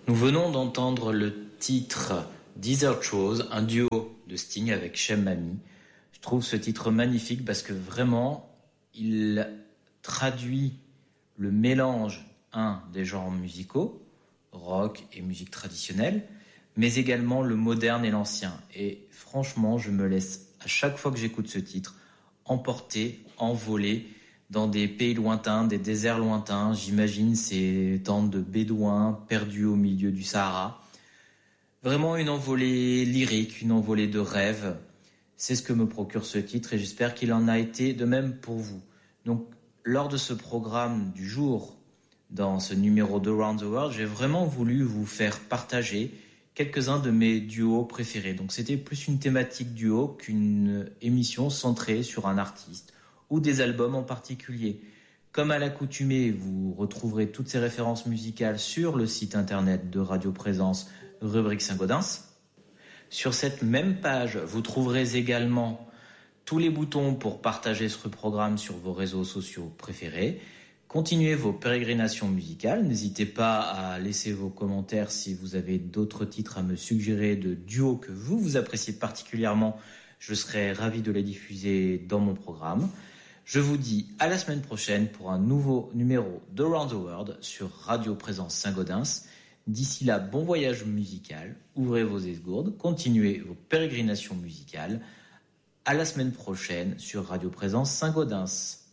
Nous venons d'entendre le titre Desert Rose, un duo de Sting avec Chem Mami. Je trouve ce titre magnifique parce que vraiment, il traduit le mélange, des genres musicaux, rock et musique traditionnelle, mais également le moderne et l'ancien. Et franchement, je me laisse, à chaque fois que j'écoute ce titre, emporter, envoler dans des pays lointains, des déserts lointains. J'imagine ces tentes de bédouins perdus au milieu du Sahara. Vraiment une envolée lyrique, une envolée de rêve. C'est ce que me procure ce titre et j'espère qu'il en a été de même pour vous. Donc, lors de ce programme du jour, dans ce numéro d'Around the World, j'ai vraiment voulu vous faire partager quelques-uns de mes duos préférés. Donc, c'était plus une thématique duo qu'une émission centrée sur un artiste ou des albums en particulier. Comme à l'accoutumée, vous retrouverez toutes ces références musicales sur le site internet de Radio Présence, rubrique Saint-Gaudens. Sur cette même page, vous trouverez également tous les boutons pour partager ce programme sur vos réseaux sociaux préférés. Continuez vos pérégrinations musicales. N'hésitez pas à laisser vos commentaires si vous avez d'autres titres à me suggérer de duos que vous appréciez particulièrement. Je serai ravi de les diffuser dans mon programme. Je vous dis à la semaine prochaine pour un nouveau numéro d'Around the World sur Radio Présence Saint-Gaudens. D'ici là, bon voyage musical, ouvrez vos esgourdes, continuez vos pérégrinations musicales. À la semaine prochaine sur Radio Présence Saint-Gaudens.